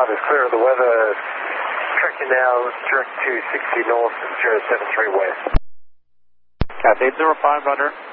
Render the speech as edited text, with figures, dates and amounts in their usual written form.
05 is clear of the weather. Tracking now direct to 60 north, 073 west. Copy 05, Roger.